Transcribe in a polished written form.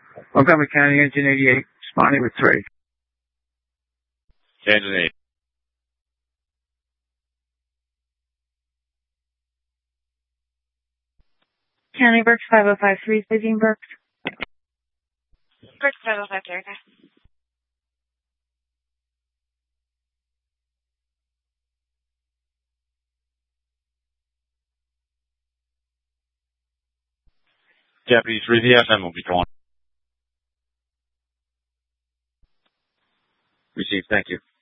Montgomery County, Engine 88, responding with 3. Engine 8. County Berks 5053, speaking Berks. Berks 5053, okay. Deputy 3VFM will be calling. Received, thank you.